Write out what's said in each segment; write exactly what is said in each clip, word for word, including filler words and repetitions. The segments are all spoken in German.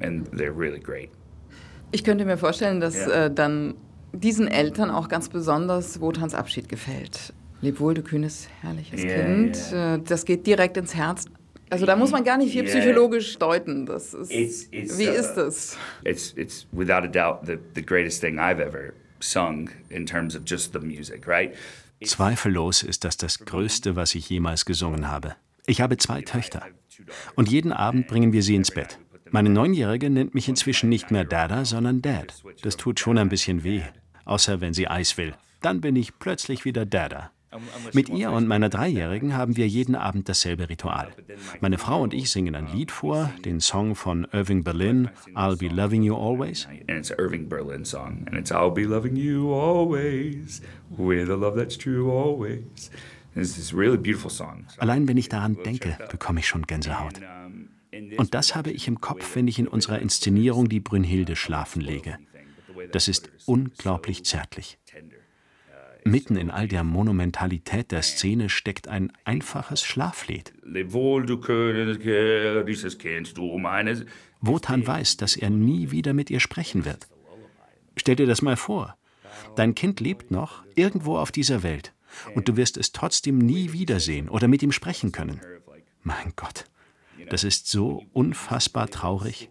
and they're really great. Ich könnte mir vorstellen, dass Ja. äh, dann diesen Eltern auch ganz besonders Wotans Abschied gefällt. Leb wohl, du kühnes, herrliches Ja, Kind. ja. Äh, das geht direkt ins Herz. Also da muss man gar nicht viel Ja. psychologisch deuten. Das ist, It's- it's, wie uh, ist es? It's it's without a doubt the, the greatest thing I've ever sung in terms of just the music, right? Zweifellos ist das das Größte, was ich jemals gesungen habe. Ich habe zwei Töchter. Und jeden Abend bringen wir sie ins Bett. Meine Neunjährige nennt mich inzwischen nicht mehr Dada, sondern Dad. Das tut schon ein bisschen weh. Außer wenn sie Eis will. Dann bin ich plötzlich wieder Dada. Mit ihr und meiner Dreijährigen haben wir jeden Abend dasselbe Ritual. Meine Frau und ich singen ein Lied vor, den Song von Irving Berlin, I'll Be Loving You Always. And it's an Irving Berlin song, and it's I'll be loving you always, with a love that's true always. And it's this really beautiful song. Allein wenn ich daran denke, bekomme ich schon Gänsehaut. Und das habe ich im Kopf, wenn ich in unserer Inszenierung die Brünnhilde schlafen lege. Das ist unglaublich zärtlich. Mitten in all der Monumentalität der Szene steckt ein einfaches Schlaflied. Leb wohl, du kühnes Kind, dieses Kind, du meines. Wotan weiß, dass er nie wieder mit ihr sprechen wird. Stell dir das mal vor. Dein Kind lebt noch irgendwo auf dieser Welt und du wirst es trotzdem nie wiedersehen oder mit ihm sprechen können. Mein Gott, das ist so unfassbar traurig.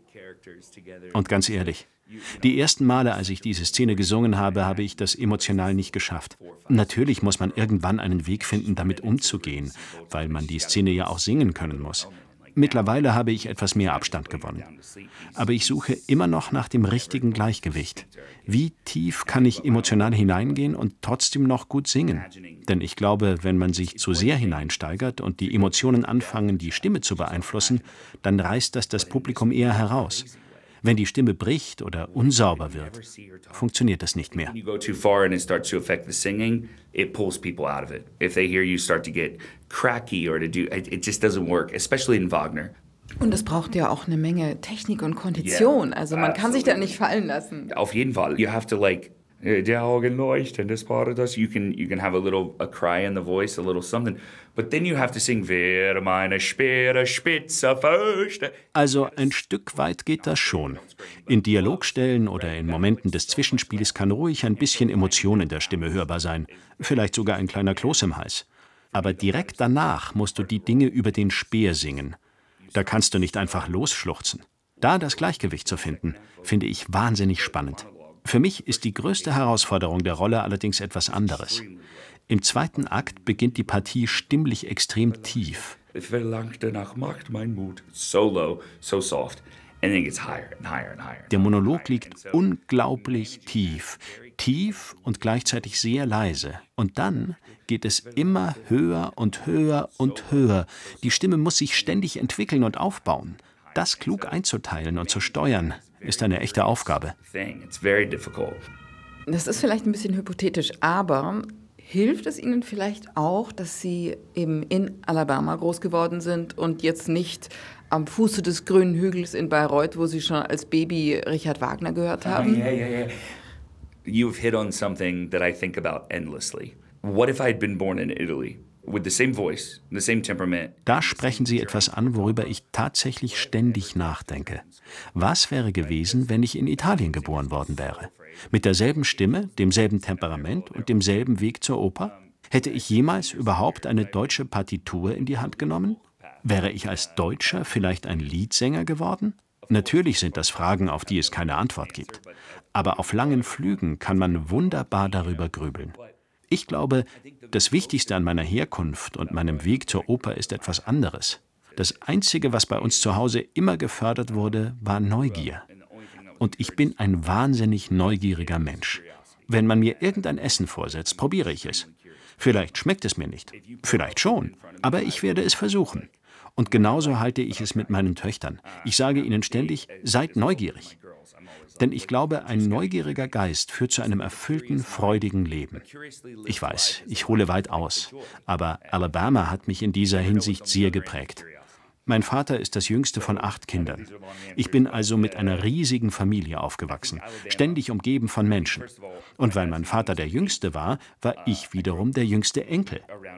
Und ganz ehrlich, die ersten Male, als ich diese Szene gesungen habe, habe ich das emotional nicht geschafft. Natürlich muss man irgendwann einen Weg finden, damit umzugehen, weil man die Szene ja auch singen können muss. Mittlerweile habe ich etwas mehr Abstand gewonnen. Aber ich suche immer noch nach dem richtigen Gleichgewicht. Wie tief kann ich emotional hineingehen und trotzdem noch gut singen? Denn ich glaube, wenn man sich zu sehr hineinsteigert und die Emotionen anfangen, die Stimme zu beeinflussen, dann reißt das das Publikum eher heraus. Wenn die Stimme bricht oder unsauber wird, funktioniert das nicht mehr. When you go too far and it starts to affect the singing, it pulls people out of it. If they hear you start to get cracky or to do, it, it just doesn't work, especially in Wagner. Und es braucht ja auch eine Menge Technik und Kondition. Yeah, Also man kann sich da absolutely. nicht fallen lassen. Auf jeden Fall, you have to like, äh, der Augen leuchten des Paradies. You can you can have a little a cry in the voice, a little something, but then you have to sing wer meine Speere spitze Fürchte. Also ein Stück weit geht das schon. In Dialogstellen oder in Momenten des Zwischenspiels kann ruhig ein bisschen Emotion in der Stimme hörbar sein. Vielleicht sogar ein kleiner Kloß im Hals. Aber direkt danach musst du die Dinge über den Speer singen. Da kannst du nicht einfach losschluchzen. Da das Gleichgewicht zu finden, finde ich wahnsinnig spannend. Für mich ist die größte Herausforderung der Rolle allerdings etwas anderes. Im zweiten Akt beginnt die Partie stimmlich extrem tief. Verlangte nach Macht mein Mut. So low, so soft. And then it gets higher and higher and higher. Der Monolog liegt unglaublich tief. Tief und gleichzeitig sehr leise. Und dann geht es immer höher und höher und höher. Die Stimme muss sich ständig entwickeln und aufbauen. Das klug einzuteilen und zu steuern, ist eine echte Aufgabe. Thing. It's very difficult. Das ist vielleicht ein bisschen hypothetisch, aber hilft es Ihnen vielleicht auch, dass Sie eben in Alabama groß geworden sind und jetzt nicht am Fuße des grünen Hügels in Bayreuth, wo Sie schon als Baby Richard Wagner gehört haben? Yeah, yeah, yeah. You've hit on something that I think about endlessly. What if I had been born in Italy with the same voice, the same temperament? Da sprechen Sie etwas an, worüber ich tatsächlich ständig nachdenke. Was wäre gewesen, wenn ich in Italien geboren worden wäre? Mit derselben Stimme, demselben Temperament und demselben Weg zur Oper? Hätte ich jemals überhaupt eine deutsche Partitur in die Hand genommen? Wäre ich als Deutscher vielleicht ein Liedsänger geworden? Natürlich sind das Fragen, auf die es keine Antwort gibt. Aber auf langen Flügen kann man wunderbar darüber grübeln. Ich glaube, das Wichtigste an meiner Herkunft und meinem Weg zur Oper ist etwas anderes. Das Einzige, was bei uns zu Hause immer gefördert wurde, war Neugier. Und ich bin ein wahnsinnig neugieriger Mensch. Wenn man mir irgendein Essen vorsetzt, probiere ich es. Vielleicht schmeckt es mir nicht, vielleicht schon, aber ich werde es versuchen. Und genauso halte ich es mit meinen Töchtern. Ich sage ihnen ständig, seid neugierig. Denn ich glaube, ein neugieriger Geist führt zu einem erfüllten, freudigen Leben. Ich weiß, ich hole weit aus, aber Alabama hat mich in dieser Hinsicht sehr geprägt. Mein Vater ist das jüngste von acht Kindern. Ich bin also mit einer riesigen Familie aufgewachsen, ständig umgeben von Menschen. Und weil mein Vater der Jüngste war, war ich wiederum der jüngste Enkel.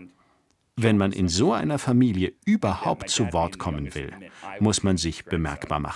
Wenn man in so einer Familie überhaupt zu Wort kommen will, muss man sich bemerkbar machen.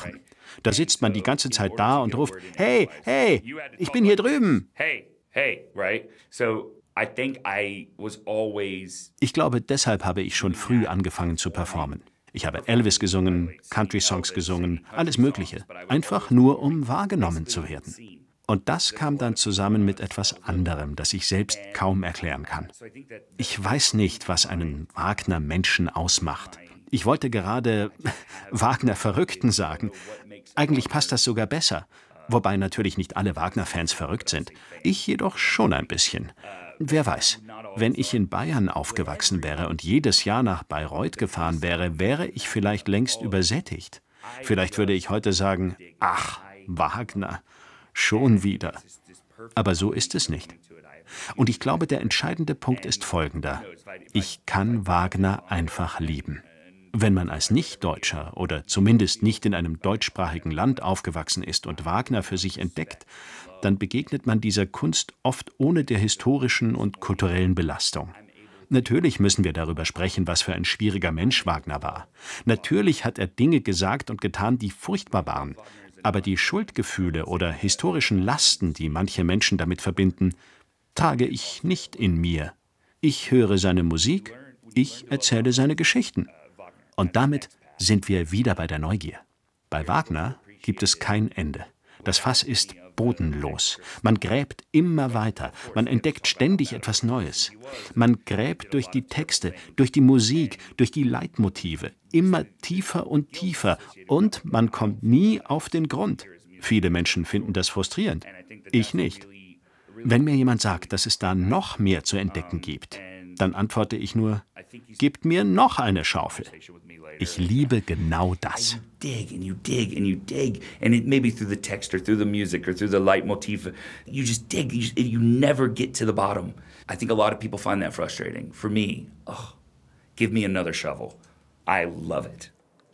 Da sitzt man die ganze Zeit da und ruft, hey, hey, ich bin hier drüben. Hey, hey, right? So I think I was always. Ich glaube, deshalb habe ich schon früh angefangen zu performen. Ich habe Elvis gesungen, Country-Songs gesungen, alles Mögliche. Einfach nur, um wahrgenommen zu werden. Und das kam dann zusammen mit etwas anderem, das ich selbst kaum erklären kann. Ich weiß nicht, was einen Wagner-Menschen ausmacht. Ich wollte gerade Wagner-Verrückten sagen. Eigentlich passt das sogar besser. Wobei natürlich nicht alle Wagner-Fans verrückt sind. Ich jedoch schon ein bisschen. Wer weiß, wenn ich in Bayern aufgewachsen wäre und jedes Jahr nach Bayreuth gefahren wäre, wäre ich vielleicht längst übersättigt. Vielleicht würde ich heute sagen, ach, Wagner, schon wieder. Aber so ist es nicht. Und ich glaube, der entscheidende Punkt ist folgender. Ich kann Wagner einfach lieben. Wenn man als Nicht-Deutscher oder zumindest nicht in einem deutschsprachigen Land aufgewachsen ist und Wagner für sich entdeckt, dann begegnet man dieser Kunst oft ohne der historischen und kulturellen Belastung. Natürlich müssen wir darüber sprechen, was für ein schwieriger Mensch Wagner war. Natürlich hat er Dinge gesagt und getan, die furchtbar waren. Aber die Schuldgefühle oder historischen Lasten, die manche Menschen damit verbinden, trage ich nicht in mir. Ich höre seine Musik, ich erzähle seine Geschichten. Und damit sind wir wieder bei der Neugier. Bei Wagner gibt es kein Ende. Das Fass ist bodenlos. Man gräbt immer weiter. Man entdeckt ständig etwas Neues. Man gräbt durch die Texte, durch die Musik, durch die Leitmotive. Immer tiefer und tiefer. Und man kommt nie auf den Grund. Viele Menschen finden das frustrierend. Ich nicht. Wenn mir jemand sagt, dass es da noch mehr zu entdecken gibt, dann antworte ich nur, gebt mir noch eine Schaufel. Ich liebe genau das. Dig and you dig and you dig, and it maybe through the text or through the music or through the leitmotif, you just dig. You, just, you never get to the bottom. I think a lot of people find that frustrating. For me, oh, give me another shovel. I love it.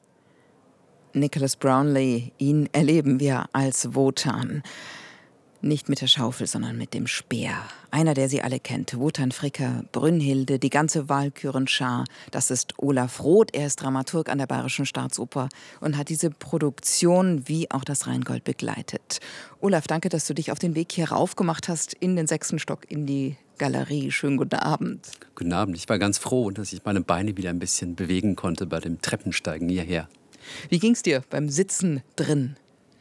Nicholas Brownlee, ihn erleben wir als Wotan. Nicht mit der Schaufel, sondern mit dem Speer. Einer, der sie alle kennt. Wotan Fricker, Brünnhilde, die ganze Walkürenschar. Das ist Olaf Roth. Er ist Dramaturg an der Bayerischen Staatsoper und hat diese Produktion wie auch das Rheingold begleitet. Olaf, danke, dass du dich auf den Weg hier raufgemacht hast in den sechsten Stock in die Galerie. Schönen guten Abend. Guten Abend. Ich war ganz froh, dass ich meine Beine wieder ein bisschen bewegen konnte bei dem Treppensteigen hierher. Wie ging's dir beim Sitzen drin?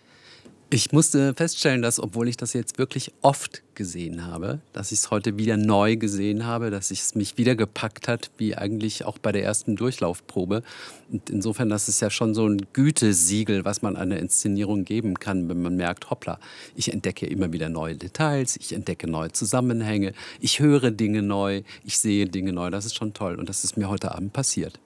Ich musste feststellen, dass, obwohl ich das jetzt wirklich oft gesehen habe, dass ich es heute wieder neu gesehen habe, dass es mich wieder gepackt hat, wie eigentlich auch bei der ersten Durchlaufprobe. Und insofern, das ist ja schon so ein Gütesiegel, was man einer Inszenierung geben kann, wenn man merkt, hoppla, ich entdecke immer wieder neue Details, ich entdecke neue Zusammenhänge, ich höre Dinge neu, ich sehe Dinge neu. Das ist schon toll und das ist mir heute Abend passiert.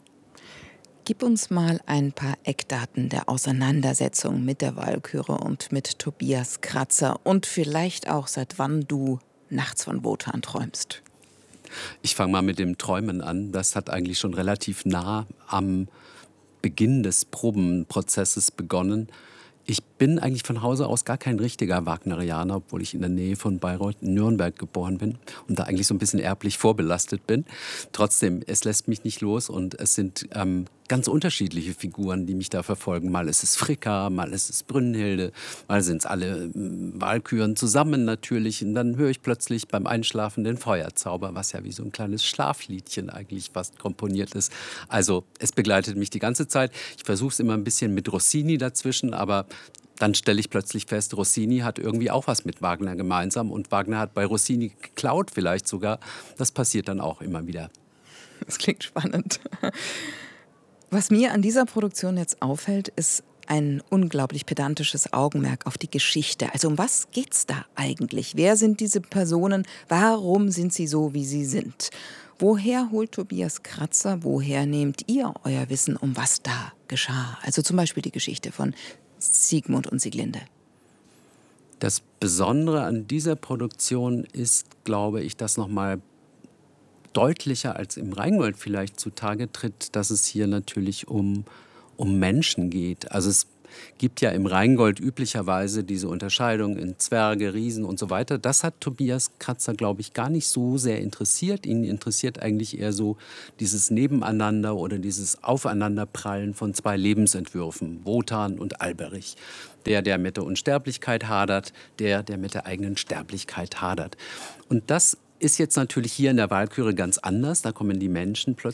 Gib uns mal ein paar Eckdaten der Auseinandersetzung mit der Walküre und mit Tobias Kratzer und vielleicht auch, seit wann du nachts von Wotan träumst. Ich fange mal mit dem Träumen an. Das hat eigentlich schon relativ nah am Beginn des Probenprozesses begonnen. Ich bin eigentlich von Hause aus gar kein richtiger Wagnerianer, obwohl ich in der Nähe von Bayreuth in Nürnberg geboren bin und da eigentlich so ein bisschen erblich vorbelastet bin. Trotzdem, es lässt mich nicht los und es sind ähm, ganz unterschiedliche Figuren, die mich da verfolgen. Mal ist es Fricka, mal ist es Brünnhilde, mal sind es alle äh, Walküren zusammen natürlich. Und dann höre ich plötzlich beim Einschlafen den Feuerzauber, was ja wie so ein kleines Schlafliedchen eigentlich fast komponiert ist. Also es begleitet mich die ganze Zeit. Ich versuche es immer ein bisschen mit Rossini dazwischen, aber dann stelle ich plötzlich fest, Rossini hat irgendwie auch was mit Wagner gemeinsam und Wagner hat bei Rossini geklaut vielleicht sogar. Das passiert dann auch immer wieder. Das klingt spannend. Was mir an dieser Produktion jetzt auffällt, ist ein unglaublich pedantisches Augenmerk auf die Geschichte. Also um was geht's da eigentlich? Wer sind diese Personen? Warum sind sie so, wie sie sind? Woher holt Tobias Kratzer, woher nehmt ihr euer Wissen, um was da geschah? Also zum Beispiel die Geschichte von Siegmund und Sieglinde. Das Besondere an dieser Produktion ist, glaube ich, dass nochmal deutlicher als im Rheingold vielleicht zutage tritt, dass es hier natürlich um, um Menschen geht. Also es gibt ja im Rheingold üblicherweise diese Unterscheidung in Zwerge, Riesen und so weiter. Das hat Tobias Katzer, glaube ich, gar nicht so sehr interessiert. Ihn interessiert eigentlich eher so dieses Nebeneinander oder dieses Aufeinanderprallen von zwei Lebensentwürfen, Wotan und Alberich. Der, der mit der Unsterblichkeit hadert, der, der mit der eigenen Sterblichkeit hadert. Und das ist jetzt natürlich hier in der Walküre ganz anders. Da kommen die Menschen plötzlich